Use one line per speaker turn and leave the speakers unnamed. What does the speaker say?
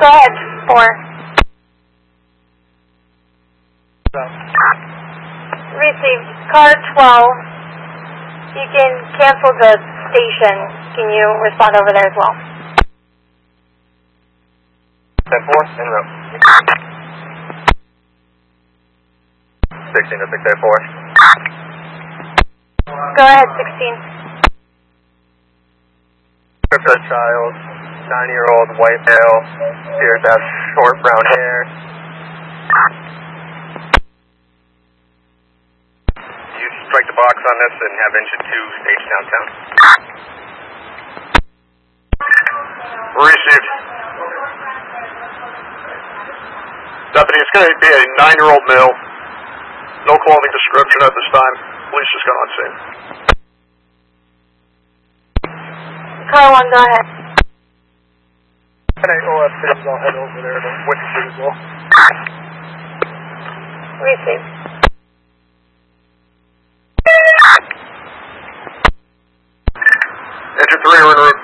Go ahead, 4. Received. Car 12. You can cancel the station. Can you respond over there as well?
10-4, en route. 16 to 684.
Go ahead, 16.
Crypto child, 9-year-old, white male, appears to have short brown hair. You strike the box on this and have engine 2 stage downtown.
Received. Deputy, it's going to be a 9-year-old male. No clothing description at this time. Police just got on scene.
Car 1, go ahead.
10-8 OF, I'll head over there to witness as well.
Received.
Engine 3 are en route.